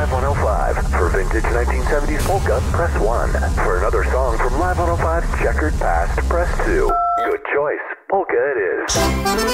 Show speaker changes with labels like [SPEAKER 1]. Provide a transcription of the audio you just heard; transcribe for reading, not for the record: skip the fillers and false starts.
[SPEAKER 1] Live 105. For vintage 1970s polka, press 1. For another song from Live 105's checkered past, press 2. Good choice. Polka it is.